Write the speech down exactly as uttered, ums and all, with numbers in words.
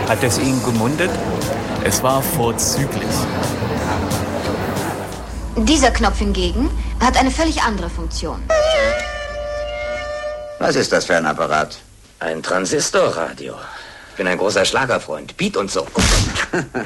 Hat es Ihnen gemundet? Es war vorzüglich. Dieser Knopf hingegen hat eine völlig andere Funktion. Was ist das für ein Apparat? Ein Transistorradio. Ich bin ein großer Schlagerfreund. Beat und so.